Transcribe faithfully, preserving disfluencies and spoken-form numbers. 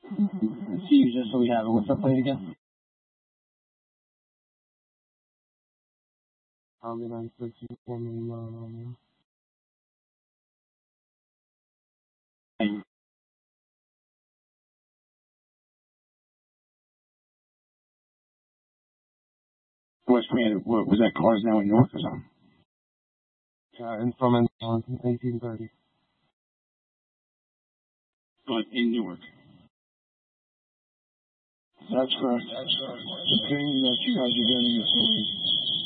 Let's see, just so we have it. What's that plate again? Probably nine thirteen for me. No, Hey, West Miami, what was that? Cars Now in Newark or something? yeah, and from eighteen thirty. But in Newark. That's correct. That's correct. The thing that you guys are getting is